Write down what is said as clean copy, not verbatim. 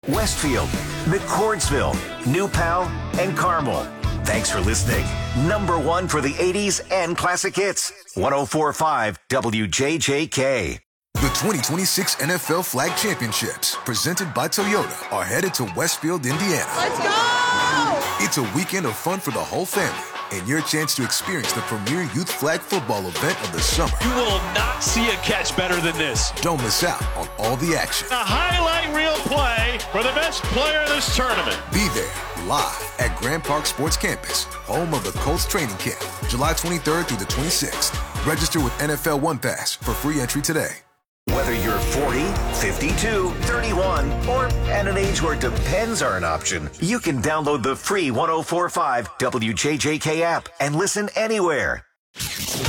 Westfield, McCordsville, New Pal, and Carmel. Thanks for listening. Number one for the 80s and classic hits. 104.5 WJJK. The 2026 NFL Flag Championships, presented by Toyota, are headed to Westfield, Indiana. Let's go! It's a weekend of fun for the whole family and your chance to experience the premier youth flag football event of the summer. You will not see a catch better than this. Don't miss out on all the action. A highlight reel play for the best player in this tournament. Be there live at Grand Park Sports Campus, home of the Colts training camp, July 23rd through the 26th. Register with NFL One Pass for free entry today. Whether you're 40, 52, 31, or at an age where depends are an option, you can download the free 104.5 WJJK app and listen anywhere.